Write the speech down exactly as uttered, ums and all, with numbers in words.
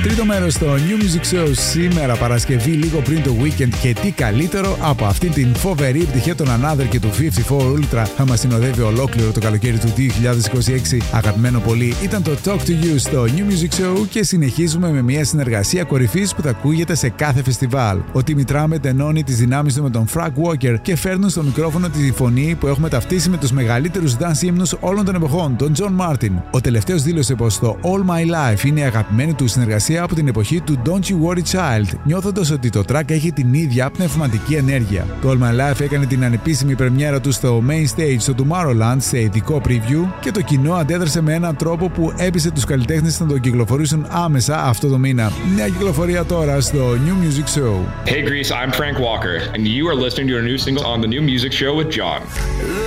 Τρίτο μέρος στο New Music Show σήμερα Παρασκευή, λίγο πριν το weekend, και τι καλύτερο από αυτή την φοβερή επιτυχία των Another και του πενήντα τέσσερα Ultra θα μας συνοδεύει ολόκληρο το καλοκαίρι του δύο χιλιάδες είκοσι έξι. Αγαπημένο πολύ ήταν το Talk to You στο New Music Show και συνεχίζουμε με μια συνεργασία κορυφής που θα ακούγεται σε κάθε φεστιβάλ. Ο Timmy Trumpet ενώνει τις δυνάμεις του με τον Frank Walker και φέρνουν στο μικρόφωνο τη φωνή που έχουμε ταυτίσει με τους μεγαλύτερους dance ύμνους όλων των εποχών, τον John Martin. Ο τελευταίος δήλωσε πως το All My Life είναι η αγαπημένη του συνεργασία από την εποχή του Don't You Worry Child, νιώθοντας ότι το track έχει την ίδια πνευματική ενέργεια. Το All My Life έκανε την ανεπίσημη πρεμιέρα του στο Main Stage στο Tomorrowland σε ειδικό preview και το κοινό αντέδρασε με έναν τρόπο που έπεισε τους καλλιτέχνες να το κυκλοφορήσουν άμεσα αυτό το μήνα. Μια κυκλοφορία τώρα στο New Music Show. Hey Greece, I'm Frank Walker and you are listening to a new single on the New Music Show with John.